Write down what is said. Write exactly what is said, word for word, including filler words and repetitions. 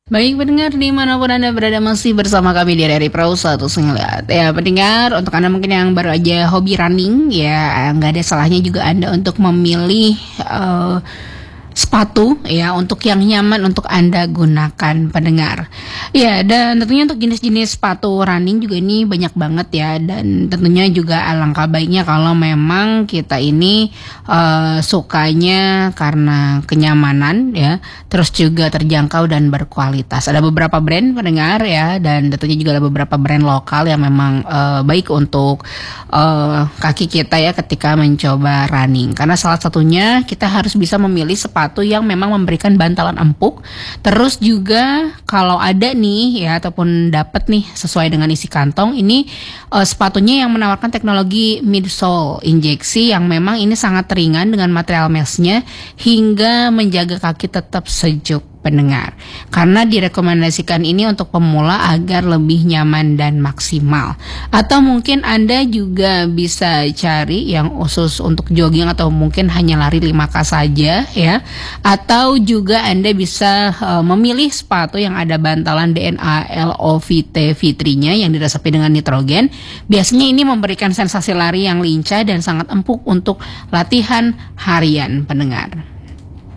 Baik pendengar dimanapun Anda berada masih bersama kami di R R I Pro satu Ngeliat. Ya pendengar, untuk Anda mungkin yang baru aja hobi running, ya nggak ada salahnya juga Anda untuk memilih uh, sepatu ya untuk yang nyaman untuk Anda gunakan pendengar. Ya, dan tentunya untuk jenis-jenis sepatu running juga ini banyak banget ya, dan tentunya juga alangkah baiknya kalau memang kita ini uh, sukanya karena kenyamanan ya, terus juga terjangkau dan berkualitas. Ada beberapa brand pendengar ya, dan tentunya juga ada beberapa brand lokal yang memang uh, baik untuk uh, kaki kita ya ketika mencoba running. Karena salah satunya kita harus bisa memilih sepatu yang memang memberikan bantalan empuk. Terus juga kalau ada nih ya ataupun dapat nih sesuai dengan isi kantong ini uh, sepatunya yang menawarkan teknologi midsole injeksi yang memang ini sangat ringan dengan material meshnya hingga menjaga kaki tetap sejuk pendengar. Karena direkomendasikan ini untuk pemula agar lebih nyaman dan maksimal. Atau mungkin Anda juga bisa cari yang khusus untuk jogging atau mungkin hanya lari lima K saja ya. Atau juga Anda bisa uh, memilih sepatu yang ada bantalan D N A L O V T fitrinya yang diresapi dengan nitrogen. Biasanya ini memberikan sensasi lari yang lincah dan sangat empuk untuk latihan harian pendengar.